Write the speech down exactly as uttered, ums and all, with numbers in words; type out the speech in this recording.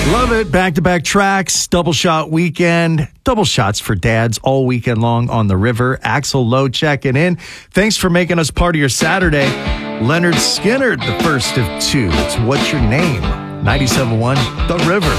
Love it. Back-to-back tracks, double shot weekend, double shots for dads all weekend long on the river. Axl Lowe checking in. Thanks for making us part of your Saturday. Leonard Skinner, the first of two. It's What's Your Name? ninety-seven point one The River.